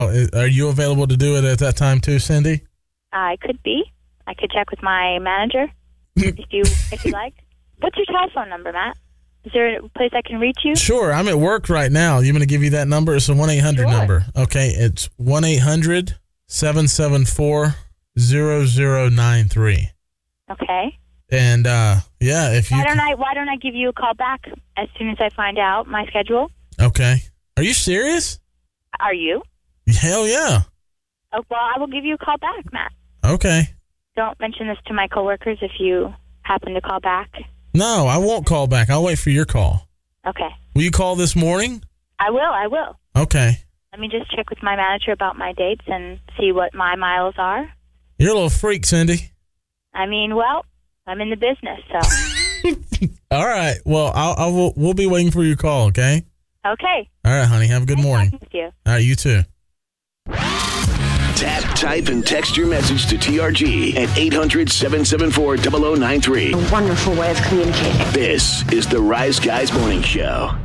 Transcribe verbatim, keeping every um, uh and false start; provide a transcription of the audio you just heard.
Oh, are you available to do it at that time too, Cindy? I could be. I could check with my manager if you if you like. What's your telephone number, Matt? Is there a place I can reach you? Sure. I'm at work right now. You want to give you that number? It's a one eight hundred Sure. number. Okay. It's one eight hundred seven seven four zero zero nine three. Okay. And, uh, yeah, if you... Why don't I Why don't I give you a call back as soon as I find out my schedule? Okay. Are you serious? Are you? Hell yeah. Oh, well, I will give you a call back, Matt. Okay. Don't mention this to my coworkers if you happen to call back. No, I won't call back. I'll wait for your call. Okay. Will you call this morning? I will, I will. Okay. Let me just check with my manager about my dates and see what my miles are. You're a little freak, Cindy. I mean, well, I'm in the business, so. All right. Well, I'll, I will, we'll be waiting for your call, okay? Okay. All right, honey. Have a good Nice morning. talking with you. All right, you too. Tap, type, and text your message to T R G at eight hundred seven seven four zero zero nine three. A wonderful way of communicating. This is the Rise Guys Morning Show.